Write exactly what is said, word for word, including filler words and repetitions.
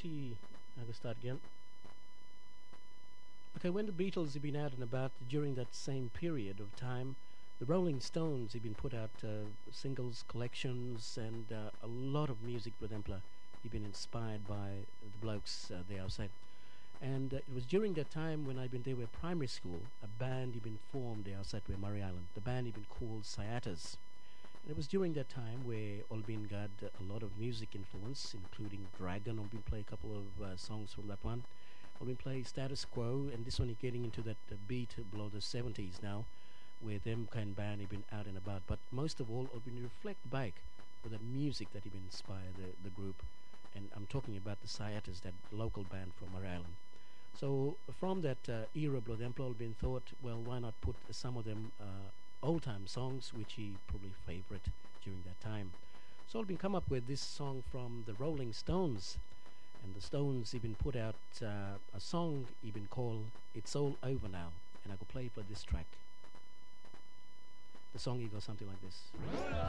Alrighty, I can start again. Okay, when the Beatles had been out and about during that same period of time, the Rolling Stones had been put out uh, singles, collections, and uh, a lot of music with Empla. He'd been inspired by the blokes uh, there outside. And uh, it was during that time when I'd been there with primary school, a band had been formed there outside where Murray Island. The band had been called Sciatas. And it was during that time where Olbin got uh, a lot of music influence, including Dragon. Olbin play a couple of uh, songs from that one. Olbin play Status Quo, and this one is getting into that uh, beat below the seventies now, where them kind of band have been out and about. But most of all, Olbin reflect back with the music that had been inspired the, the group. And I'm talking about the Sciatas, that local band from Murray Island. So from that uh, era, Blood Empla Olbin thought, well, why not put some of them uh, old-time songs, which he probably favorite during that time. So I've been come up with this song from the Rolling Stones, and the Stones even put out uh, a song even called It's All Over Now, and I could play for this track. The song he goes something like this.